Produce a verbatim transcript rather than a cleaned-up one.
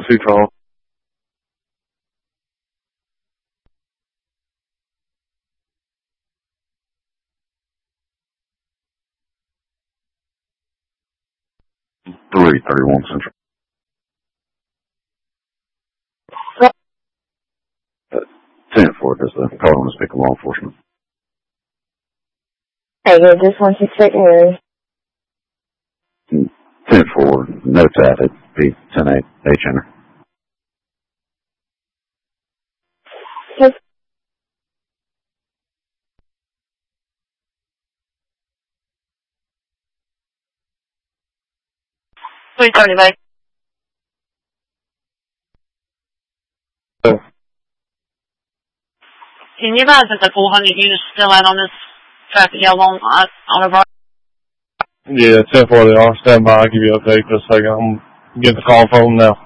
two twelve. three thirty-one Central. Uh, ten four, does the call on to speak of law enforcement? Hey, good, just one six six Mary. ten four, no tat, it'd be ten eight, H enter. Yes. three thirty, babe. Oh. Can you advise that the four hundred units still out on this traffic yellow on, on a bright? Yeah, ten four they are. Stand by, I'll give you an update for a second. I'm getting the call from them now.